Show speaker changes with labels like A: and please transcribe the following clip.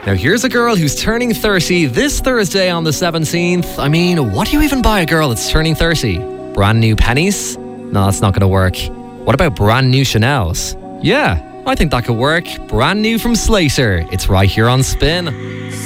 A: Now, here's a girl who's turning 30 this Thursday on the 17th. I mean, what do you even buy a girl that's turning 30? Brand new pennies? No, that's not going to work. What about brand new Chanels? Yeah, I think that could work. Brand new from Slater. It's right here on Spin.